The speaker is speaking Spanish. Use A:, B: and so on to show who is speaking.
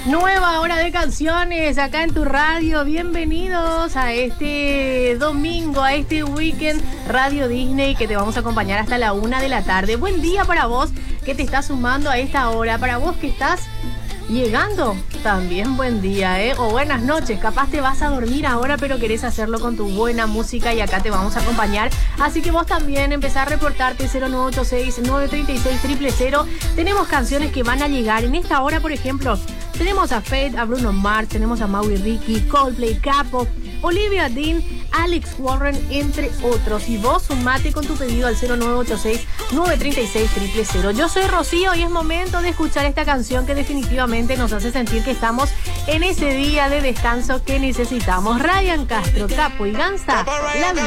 A: Nueva hora de canciones acá en tu radio. Bienvenidos a este domingo, a este weekend Radio Disney que te vamos a acompañar hasta la 1 de la tarde. Buen día para vos que te estás sumando a esta hora. Para vos que estás llegando, también buen día, ¿eh? O buenas noches. Capaz te vas a dormir ahora, pero querés hacerlo con tu buena música y acá te vamos a acompañar. Así que vos también empezá a reportarte 0986-936-000. Tenemos canciones que van a llegar en esta hora, por ejemplo. Tenemos a Fate, a Bruno Mars, tenemos a Maui Ricky, Coldplay, Capo, Olivia Dean, Alex Warren, entre otros. Y vos sumate con tu pedido al 0986-936-000. Yo soy Rocío y es momento de escuchar esta canción que definitivamente nos hace sentir que estamos en ese día de descanso que necesitamos. Ryan Castro, Capo y Ganza, La Vida.